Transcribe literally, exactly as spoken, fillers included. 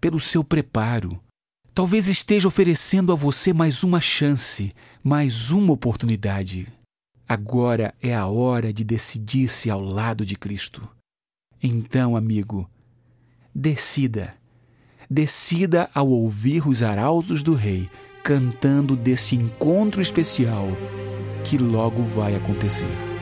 pelo seu preparo. Talvez esteja oferecendo a você mais uma chance, mais uma oportunidade. Agora é a hora de decidir-se ao lado de Cristo. Então, amigo, decida. Decida ao ouvir os arautos do Rei cantando desse encontro especial que logo vai acontecer.